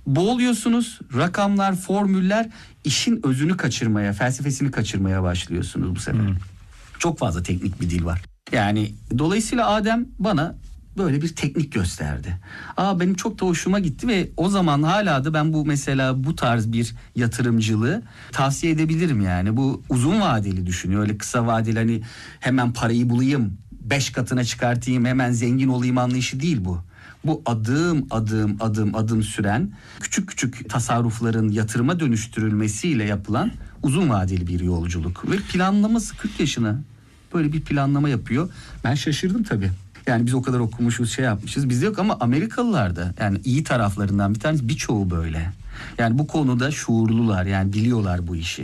boğuluyorsunuz. Rakamlar, formüller, işin özünü kaçırmaya, felsefesini kaçırmaya başlıyorsunuz bu sefer. Çok fazla teknik bir dil var. Yani dolayısıyla Adem bana böyle bir teknik gösterdi. Benim çok da hoşuma gitti ve o zaman hala da ben bu tarz bir yatırımcılığı tavsiye edebilirim yani. Bu uzun vadeli düşünüyor. Öyle kısa vadeli hani hemen parayı bulayım, 5 katına çıkartayım, hemen zengin olayım anlayışı değil bu. Bu adım süren küçük küçük tasarrufların yatırıma dönüştürülmesiyle yapılan uzun vadeli bir yolculuk. Ve planlaması 40 yaşına böyle bir planlama yapıyor. Ben şaşırdım tabii. Yani biz o kadar okumuşuz, yapmışız. Bizde yok ama Amerikalılarda yani iyi taraflarından bir tanesi, birçoğu böyle. Yani bu konuda şuurlular, yani biliyorlar bu işi.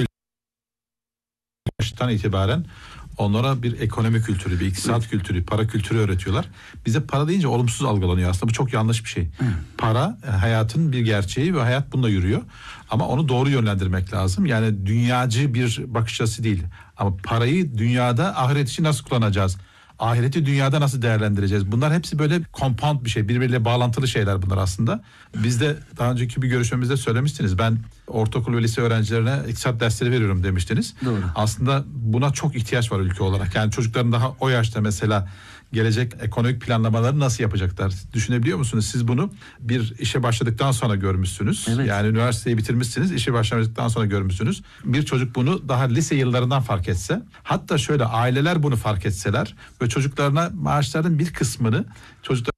Yaştan itibaren onlara bir ekonomi kültürü, bir iktisat kültürü, para kültürü öğretiyorlar. Bize para deyince olumsuz algılanıyor. Aslında bu çok yanlış bir şey. Para hayatın bir gerçeği ve hayat bununla yürüyor. Ama onu doğru yönlendirmek lazım. Yani dünyacı bir bakış açısı değil. Ama parayı dünyada ahiret için nasıl kullanacağız? Ahireti dünyada nasıl değerlendireceğiz? Bunlar hepsi böyle compound bir şey. Birbiriyle bağlantılı şeyler bunlar aslında. Biz de daha önceki bir görüşmemizde söylemiştiniz. Ben ortaokul ve lise öğrencilerine iktisat dersleri veriyorum demiştiniz. Doğru. Aslında buna çok ihtiyaç var ülke olarak. Yani çocukların daha o yaşta mesela gelecek ekonomik planlamaları nasıl yapacaklar? Düşünebiliyor musunuz? Siz bunu bir işe başladıktan sonra görmüşsünüz. Evet. Yani üniversiteyi bitirmişsiniz, işe başladıktan sonra görmüşsünüz. Bir çocuk bunu daha lise yıllarından fark etse, hatta şöyle aileler bunu fark etseler ve çocuklarına maaşların bir kısmını çocuklar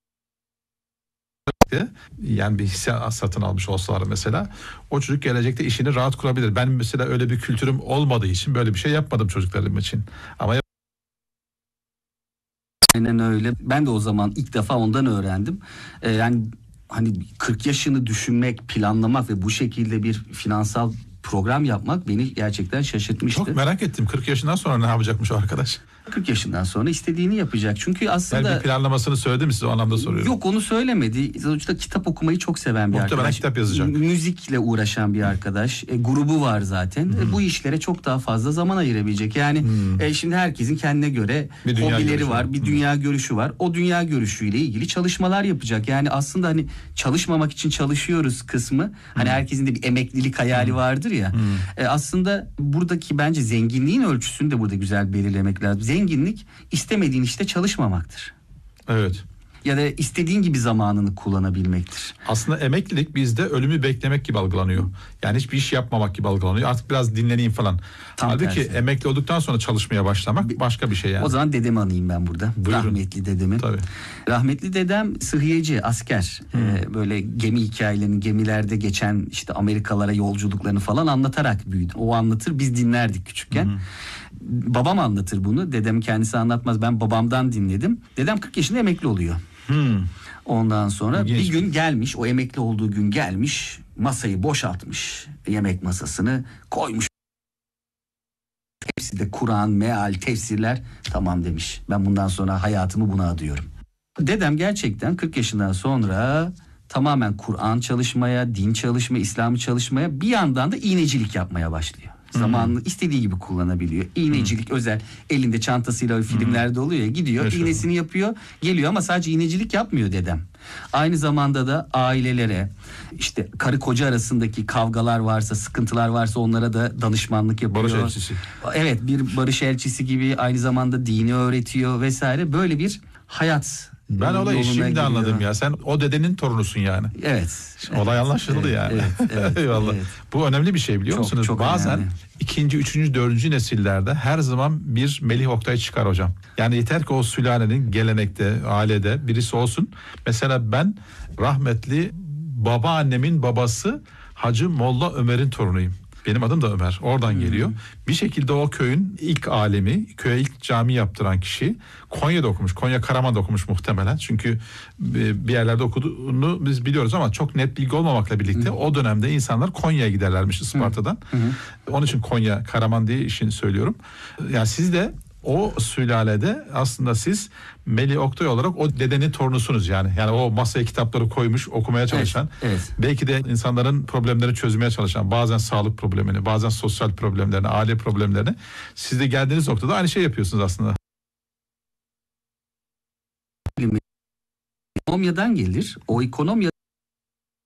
yani bir hisse satın almış olsalar mesela, o çocuk gelecekte işini rahat kurabilir. Ben mesela öyle bir kültürüm olmadığı için böyle bir şey yapmadım çocuklarım için. Ama Aynen öyle. Ben de o zaman ilk defa ondan öğrendim. Yani hani 40 yaşını düşünmek, planlamak ve bu şekilde bir finansal program yapmak beni gerçekten şaşırtmıştı. çok merak ettim, 40 yaşından sonra ne yapacakmış o arkadaş? 40 yaşından sonra istediğini yapacak. Çünkü aslında... Yani bir planlamasını söyledi mi size, o anlamda soruyorum. Yok, onu söylemedi. Sonuçta kitap okumayı çok seven bir Muhtemelen arkadaş. kitap yazacak. Müzikle uğraşan bir arkadaş. Grubu var zaten. Bu işlere çok daha fazla zaman ayırabilecek. Yani şimdi herkesin kendine göre Bir dünya hobileri görüşü var. Bir dünya görüşü var. O dünya görüşüyle ilgili çalışmalar yapacak. Yani aslında hani çalışmamak için çalışıyoruz kısmı. Hani herkesin de bir emeklilik hayali vardır ya. Aslında buradaki bence zenginliğin ölçüsünü de burada güzel belirlemek lazım. Zenginlik istemediğin işte çalışmamaktır. Evet. Ya da istediğin gibi zamanını kullanabilmektir. Aslında emeklilik bizde ölümü beklemek gibi algılanıyor. Yani hiçbir iş yapmamak gibi algılanıyor. Artık biraz dinleneyim falan. Halbuki tersi. emekli olduktan sonra çalışmaya başlamak başka bir şey yani. O zaman dedemi anayım ben burada. Buyurun. Rahmetli dedemin. Tabii. Rahmetli dedem sıhhiyeci, asker. Böyle gemi hikayelerini, gemilerde geçen işte Amerikalara yolculuklarını falan anlatarak büyüdü. O anlatır, biz dinlerdik küçükken. Babam anlatır bunu. Dedem kendisi anlatmaz. Ben babamdan dinledim. Dedem 40 yaşında emekli oluyor. Ondan sonra bir gün gelmiş, o emekli olduğu gün gelmiş, masayı boşaltmış, yemek masasını koymuş. Hepsi de Kur'an, meal, tefsirler. Tamam demiş. Ben bundan sonra hayatımı buna adıyorum. Dedem gerçekten 40 yaşından sonra tamamen Kur'an çalışmaya, din çalışmaya, İslam'ı çalışmaya, bir yandan da iğnecilik yapmaya başlıyor. Zamanını istediği gibi kullanabiliyor. İğnecilik özel. Elinde çantasıyla filmlerde oluyor ya, gidiyor, Yaşadım. iğnesini yapıyor, geliyor ama sadece iğnecilik yapmıyor dedem. Aynı zamanda da ailelere, işte karı koca arasındaki kavgalar varsa, sıkıntılar varsa onlara da danışmanlık yapıyor. Barış elçisi. Evet, bir barış elçisi gibi, aynı zamanda dini öğretiyor vesaire. Böyle bir hayat Ben olayı yoluna şimdi giriyor. anladım ya. Sen o dedenin torunusun yani. Evet. Olay anlaşıldı evet, yani. evet, Eyvallah. evet. Bu önemli bir şey, biliyor Çok, musunuz? çok Bazen önemli. ikinci, üçüncü, dördüncü nesillerde her zaman bir Melih Oktay çıkar hocam. Yani yeter ki o sülalenin gelenekte, ailede birisi olsun. Mesela ben rahmetli babaannemin babası Hacı Molla Ömer'in torunuyum. Benim adım da Ömer. Oradan geliyor. Bir şekilde o köyün ilk alemi, köye ilk cami yaptıran kişi Konya'da okumuş. Konya Karaman'da okumuş muhtemelen. Çünkü bir yerlerde okuduğunu biz biliyoruz ama çok net bilgi olmamakla birlikte o dönemde insanlar Konya'ya giderlermiş Isparta'dan. Onun için Konya Karaman diye işini söylüyorum. Yani siz de o sülalede aslında siz Melih Oktay olarak o dedenin torunusunuz yani. Yani o masaya kitapları koymuş, okumaya çalışan, evet. belki de insanların problemlerini çözmeye çalışan, bazen sağlık problemini, bazen sosyal problemlerini, aile problemlerini, siz de geldiğiniz noktada aynı şey yapıyorsunuz aslında. Ekonomyadan gelir. O ekonomya